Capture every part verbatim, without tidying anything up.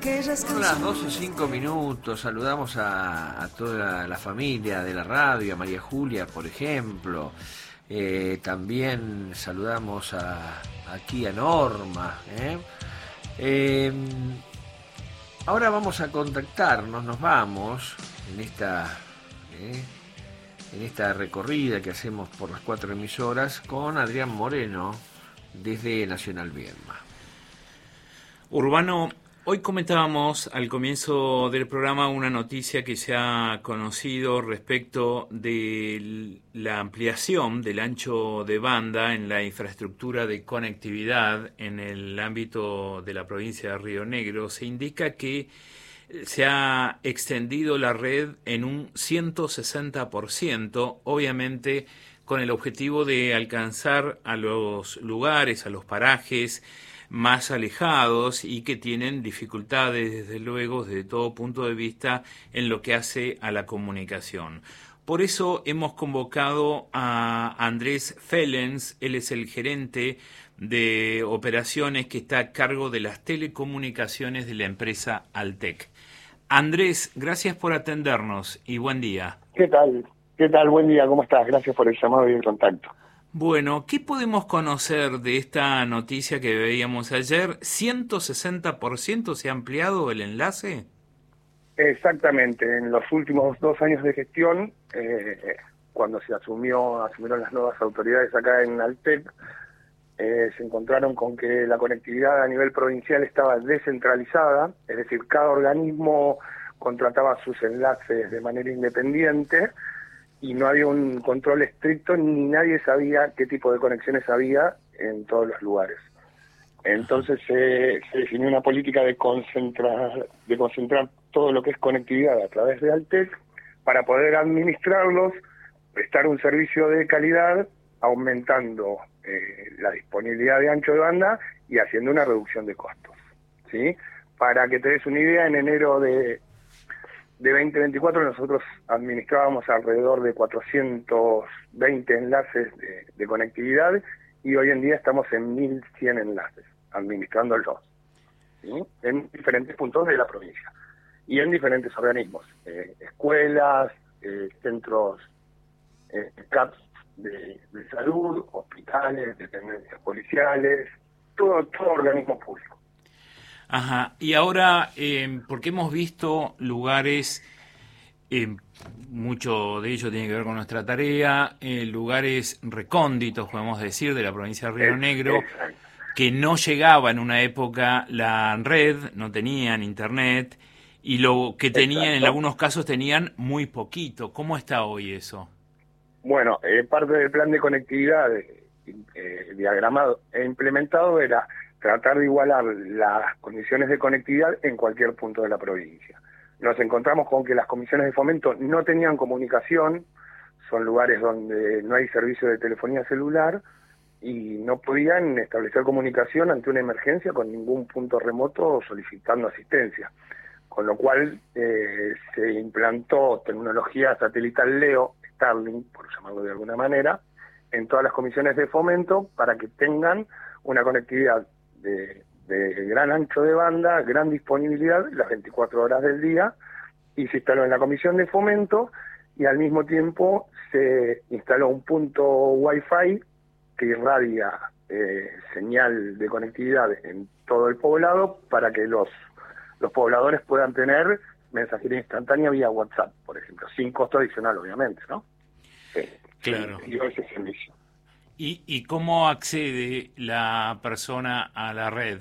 aquellas Son las doce, cinco minutos, saludamos a, a toda la familia de la radio, a María Julia, por ejemplo. Eh, también saludamos a, aquí a Norma. ¿eh? Eh, ahora vamos a contactarnos, nos vamos en esta, eh, en esta recorrida que hacemos por las cuatro emisoras con Adrián Moreno desde Nacional Viedma. Urbano, hoy comentábamos al comienzo del programa una noticia que se ha conocido respecto de la ampliación del ancho de banda en la infraestructura de conectividad en el ámbito de la provincia de Río Negro. Se indica que se ha extendido la red en un ciento sesenta por ciento, obviamente con el objetivo de alcanzar a los lugares, a los parajes más alejados y que tienen dificultades, desde luego, desde todo punto de vista en lo que hace a la comunicación. Por eso hemos convocado a Andrés Fellens, él es el gerente de operaciones que está a cargo de las telecomunicaciones de la empresa Altec. Andrés, gracias por atendernos y buen día. ¿Qué tal? ¿Qué tal? Buen día, ¿cómo estás? Gracias por el llamado y el contacto. Bueno, ¿qué podemos conocer de esta noticia que veíamos ayer? ¿ciento sesenta por ciento se ha ampliado el enlace? Exactamente. En los últimos dos años de gestión, eh, cuando se asumió, asumieron las nuevas autoridades acá en Altec, eh, se encontraron con que la conectividad a nivel provincial estaba descentralizada, es decir, cada organismo contrataba sus enlaces de manera independiente, y no había un control estricto ni nadie sabía qué tipo de conexiones había en todos los lugares. Entonces eh, se definió una política de concentrar, de concentrar todo lo que es conectividad a través de Altec para poder administrarlos, prestar un servicio de calidad, aumentando eh, la disponibilidad de ancho de banda y haciendo una reducción de costos, ¿sí? Para que te des una idea, en enero de De veinte veinticuatro nosotros administrábamos alrededor de cuatrocientos veinte enlaces de, de conectividad y hoy en día estamos en mil cien enlaces administrándolos, ¿sí? En diferentes puntos de la provincia y en diferentes organismos, eh, escuelas, eh, centros eh, C A P S de, de salud, hospitales, dependencias policiales, todo, todo organismo público. Ajá, y ahora, eh, porque hemos visto lugares, eh, mucho de ello tiene que ver con nuestra tarea, eh, lugares recónditos, podemos decir, de la provincia de Río Negro, Exacto. que no llegaba en una época la red, no tenían internet, y lo que tenían, Exacto. en algunos casos tenían muy poquito. ¿Cómo está hoy eso? Bueno, eh, parte del plan de conectividad eh, eh, diagramado e implementado era tratar de igualar las condiciones de conectividad en cualquier punto de la provincia. Nos encontramos con que las comisiones de fomento no tenían comunicación, son lugares donde no hay servicio de telefonía celular y no podían establecer comunicación ante una emergencia con ningún punto remoto solicitando asistencia. Con lo cual eh, se implantó tecnología satelital LEO, Starlink, por llamarlo de alguna manera, en todas las comisiones de fomento para que tengan una conectividad De, de gran ancho de banda, gran disponibilidad, las veinticuatro horas del día, y se instaló en la comisión de fomento, y al mismo tiempo se instaló un punto Wi-Fi que irradia eh, señal de conectividad en todo el poblado para que los, los pobladores puedan tener mensajería instantánea vía WhatsApp, por ejemplo, sin costo adicional, obviamente, ¿no? Sí, claro. Y ese servicio. ¿Y, ¿Y cómo accede la persona a la red?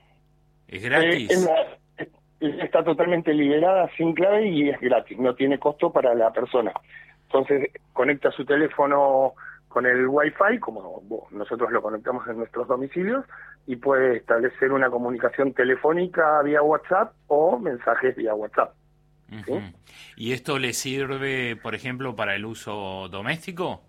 ¿Es gratis? Eh, es la, está totalmente liberada, sin clave y es gratis, no tiene costo para la persona. Entonces conecta su teléfono con el Wi-Fi, como nosotros lo conectamos en nuestros domicilios, y puede establecer una comunicación telefónica vía WhatsApp o mensajes vía WhatsApp. ¿Sí? Uh-huh. ¿Y esto le sirve, por ejemplo, para el uso doméstico?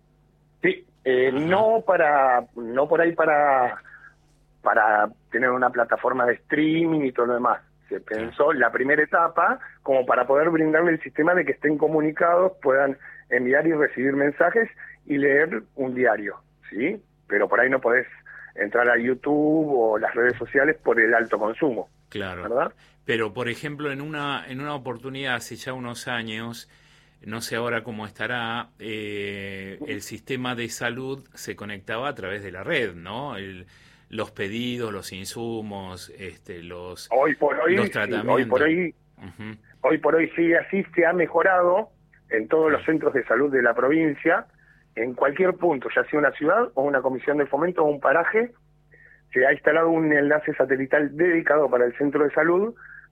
Sí. Eh, no para no por ahí para para tener una plataforma de streaming y todo lo demás. Se pensó la primera etapa como para poder brindarle el sistema de que estén comunicados, puedan enviar y recibir mensajes y leer un diario, ¿sí? Pero por ahí no podés entrar a YouTube o las redes sociales por el alto consumo. Claro. ¿Verdad? Pero, por ejemplo, en una, en una oportunidad hace ya unos años, no sé ahora cómo estará, eh, el sistema de salud se conectaba a través de la red, ¿no? El, los pedidos, los insumos, este, los, hoy por hoy, los sí, tratamientos. hoy por hoy, uh-huh. hoy por hoy sigue así, se ha mejorado en todos los centros de salud de la provincia, en cualquier punto, ya sea una ciudad o una comisión de fomento o un paraje, se ha instalado un enlace satelital dedicado para el centro de salud,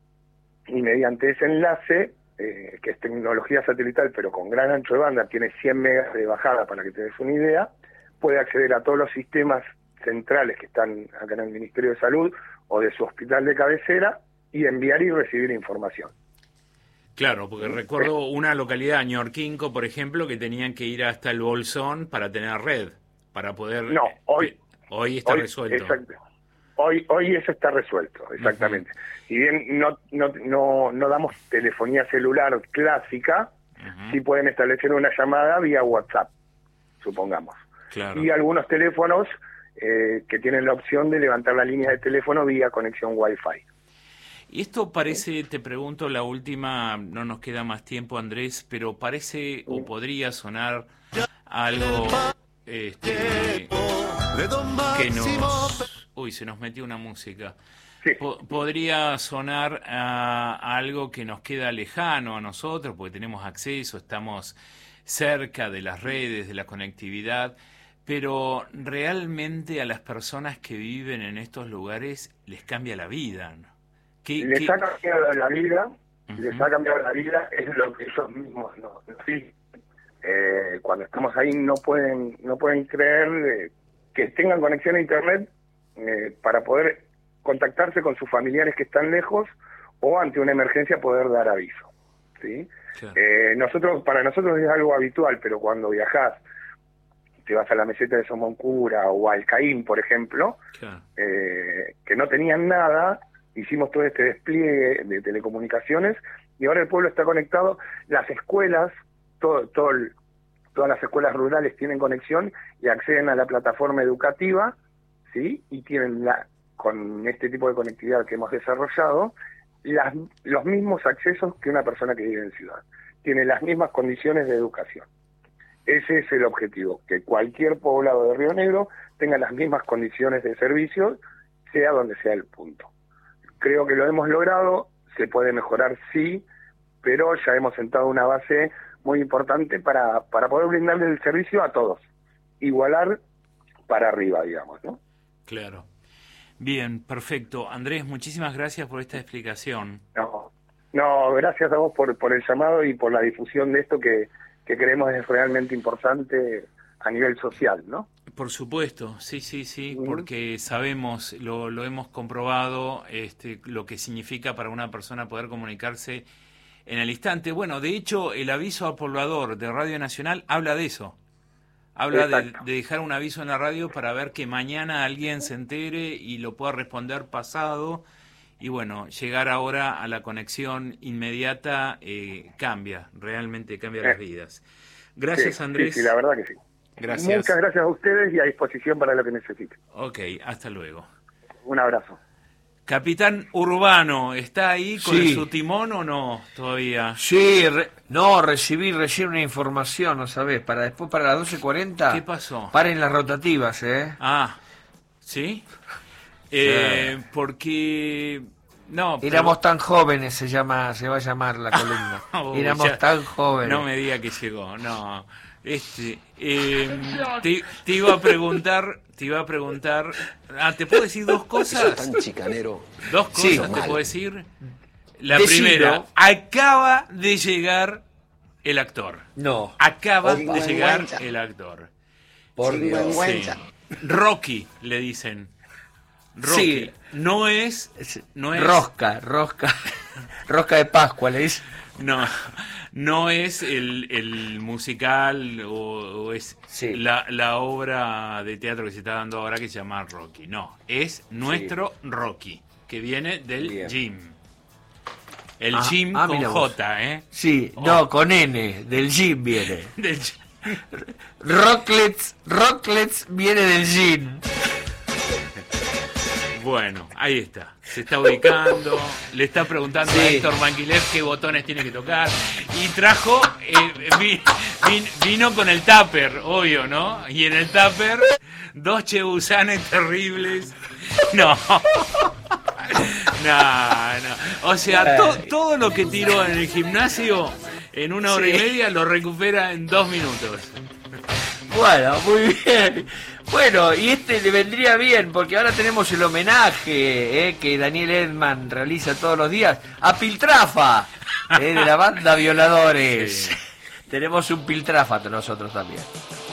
y mediante ese enlace, eh, que es tecnología satelital pero con gran ancho de banda, tiene cien megas de bajada para que te des una idea, puede acceder a todos los sistemas centrales que están acá en el Ministerio de Salud o de su hospital de cabecera y enviar y recibir información. Claro, porque recuerdo una localidad, Ñorquinco, por ejemplo, que tenían que ir hasta el Bolsón para tener red, para poder... No, hoy... Hoy está hoy, resuelto. Exacto. Hoy, hoy eso está resuelto, exactamente. Uh-huh. Si bien no, no, no, no damos telefonía celular clásica, uh-huh. sí pueden establecer una llamada vía WhatsApp, supongamos. Claro. Y algunos teléfonos eh, que tienen la opción de levantar la línea de teléfono vía conexión Wi-Fi. Y esto parece, te pregunto la última, no nos queda más tiempo, Andrés, pero parece o podría sonar algo este, que nos... Uy, se nos metió una música. Sí. Po- podría sonar a, a algo que nos queda lejano a nosotros, porque tenemos acceso, estamos cerca de las redes, de la conectividad, pero realmente a las personas que viven en estos lugares les cambia la vida, ¿no? ¿Qué, les qué... ha cambiado la vida, uh-huh. les ha cambiado la vida, es lo que ellos mismos nos dicen. Eh, cuando estamos ahí no pueden, no pueden creer eh, que tengan conexión a internet eh, para poder contactarse con sus familiares que están lejos o ante una emergencia poder dar aviso, ¿sí? Claro. Eh, nosotros, para nosotros es algo habitual, pero cuando viajás, te vas a la meseta de Somoncura o al Caín, por ejemplo, Claro. eh, que no tenían nada, hicimos todo este despliegue de telecomunicaciones y ahora el pueblo está conectado, las escuelas, todo, todo el, todas las escuelas rurales tienen conexión y acceden a la plataforma educativa, ¿sí? Y tienen la, con este tipo de conectividad que hemos desarrollado, las, los mismos accesos que una persona que vive en ciudad. Tiene las mismas condiciones de educación. Ese es el objetivo, que cualquier poblado de Río Negro tenga las mismas condiciones de servicio, sea donde sea el punto. Creo que lo hemos logrado, se puede mejorar, sí, pero ya hemos sentado una base muy importante para, para poder brindarle el servicio a todos. Igualar para arriba, digamos, ¿no? Claro. Bien, perfecto. Andrés, muchísimas gracias por esta explicación. No, no gracias a vos por, por el llamado y por la difusión de esto que, que creemos es realmente importante a nivel social, ¿no? Por supuesto, sí, sí, sí, Uh-huh. porque sabemos, lo, lo hemos comprobado, este, lo que significa para una persona poder comunicarse en el instante. Bueno, de hecho, el aviso al poblador de Radio Nacional habla de eso. Habla de, de dejar un aviso en la radio para ver que mañana alguien se entere y lo pueda responder pasado. Y bueno, llegar ahora a la conexión inmediata eh, cambia, realmente cambia eh. las vidas. Gracias, sí, Andrés. Sí, sí, la verdad que sí. Gracias. Muchas gracias a ustedes y a disposición para lo que necesiten. Ok, hasta luego. Un abrazo. Capitán Urbano, ¿está ahí con Sí. su timón o no todavía? Sí, re- no, recibí recién una información, ¿no sabés? Para después, para las doce cuarenta. ¿Qué pasó? Paren las rotativas, ¿eh? Ah, ¿sí? Eh, porque... No, pero- Éramos tan jóvenes, se llama, se va a llamar la columna. Uy, Éramos ya- tan jóvenes. No me diga que llegó, no. Este, eh, te, te iba a preguntar, te iba a preguntar... Ah, ¿te puedo decir dos cosas? Tan chicanero. Dos cosas Sí. te puedo decir. La Decilo. primera, acaba de llegar el actor. No, Acaba de Sinvergüenza. llegar el actor. por Dios. Sinvergüenza. Sí. Rocky, le dicen. Rocky. Sí. No es... No es Rosca, rosca. Rosca de Pascua, le dice. No, no es el, el musical o, o es Sí. la, la obra de teatro que se está dando ahora que se llama Rocky. No, es nuestro Rocky, que viene del Bien. gym. El Ah, gym ah, con mira vos. J, ¿eh? Sí, Oh. no, con N, del gym viene. Del gym. Rocklets, Rocklets viene del gym. Bueno, ahí está. Se está ubicando, le está preguntando sí. a Héctor Manquilev qué botones tiene que tocar. Y trajo, eh, vi, vin, vino con el tupper, obvio, ¿no? Y en el tupper, dos chebusanes terribles. No. No, no. O sea, to, todo lo que tiró en el gimnasio en una hora sí. y media lo recupera en dos minutos. Bueno, muy bien. Bueno, y este le vendría bien porque ahora tenemos el homenaje eh, que Daniel Edman realiza todos los días a Piltrafa, eh, de la banda Violadores. Sí. Tenemos un Piltrafa nosotros también.